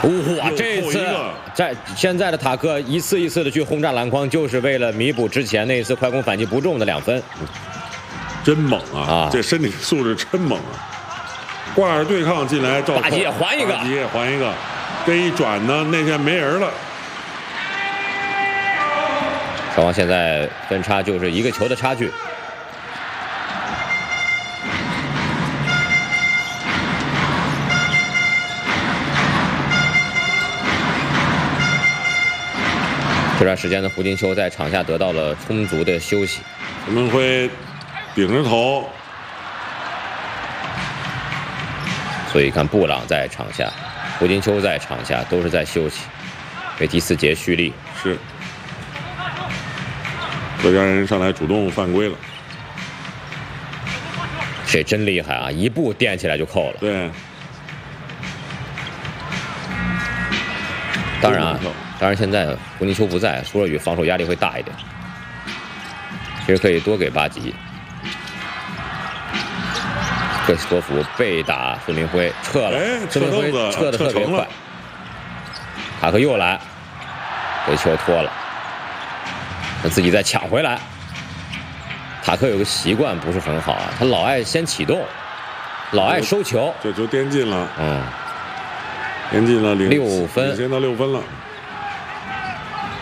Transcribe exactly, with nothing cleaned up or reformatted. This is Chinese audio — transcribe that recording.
哇，这次在现在的塔克一次一次的去轰炸篮筐，就是为了弥补之前那一次快攻反击不中的两分。 真猛啊！ 啊， 这身体素质真猛啊！挂着对抗进来，赵大吉也还一个， 大吉也还一个，这一转呢，那天没人了。 双方现在分差就是一个球的差距。这段时间呢，胡金秋在场下得到了充足的休息。 陈文辉顶着头， 所以看布朗在场下，胡金秋在场下，都是在休息，为第四节蓄力。 是，这家人上来主动犯规了。 这真厉害啊！一步垫起来就扣了。 对。 当然啊。当然，现在胡金秋不在，苏若雨防守压力会大一点。其实可以多给巴吉。克西托夫被打，孙明辉撤了，孙明辉撤的特别快。塔克又来，这球脱了，他自己再抢回来。塔克有个习惯不是很好啊，他老爱先启动，老爱收球。 这球颠进了， 嗯， 颠进了， 六分， 领先到六分了。